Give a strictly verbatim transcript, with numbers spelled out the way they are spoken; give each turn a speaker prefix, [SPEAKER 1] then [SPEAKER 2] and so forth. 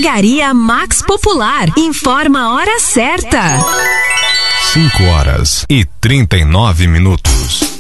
[SPEAKER 1] Drogaria Max Popular. Informa a hora certa.
[SPEAKER 2] cinco horas e trinta e nove minutos.